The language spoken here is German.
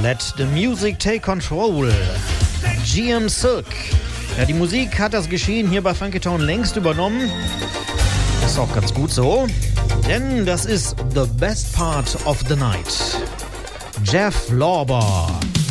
Let the Music Take Control. GM Silk. Ja, die Musik hat das Geschehen hier bei Funky Town längst übernommen. Ist auch ganz gut so, denn das ist The Best Part of the Night. Jeff Lorber.